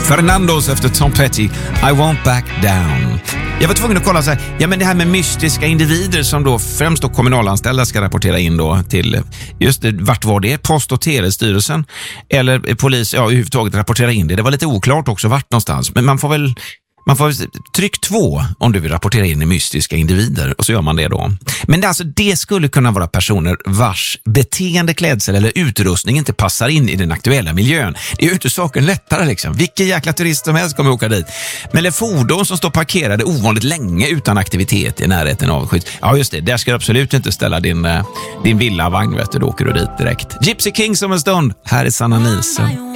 Fernandos efter Tom Petty, I won't back down. Jag var tvungen att kolla så här, ja men det här med mystiska individer som då främst då kommunalanställda ska rapportera in då till, just det, vart var det? Post- och telestyrelsen eller polis, ja överhuvudtaget rapportera in det. Det var lite oklart också vart någonstans, men man får tryck 2 om du vill rapportera in i mystiska individer och så gör man det då. Men det skulle kunna vara personer vars beteende, klädsel eller utrustning inte passar in i den aktuella miljön. Det är ju inte saken lättare liksom. Vilken jäkla turist som helst kommer åka dit. Men det är fordon som står parkerade ovanligt länge utan aktivitet i närheten av skydd. Ja just det, där ska du absolut inte ställa din villavagn, vet du, då åker du dit direkt. Gypsy Kings om en stund. Här är Sanna Nielsen.